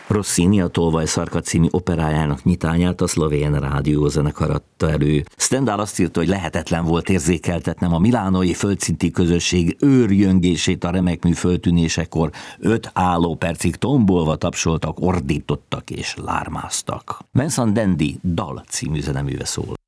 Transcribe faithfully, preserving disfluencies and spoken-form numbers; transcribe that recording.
Rossini a Tolvaj Szarka című operájának nyitányát a szlovén rádiózenekar adta elő. Stendhal azt írta, hogy lehetetlen volt érzékeltetnem a milánói földszinti közösség őrjöngését a remek mű föltűnésekor. Öt álló percig tombolva tapsoltak, ordítottak és lármáztak. Vincent d'Indy Dal című zeneműve szól.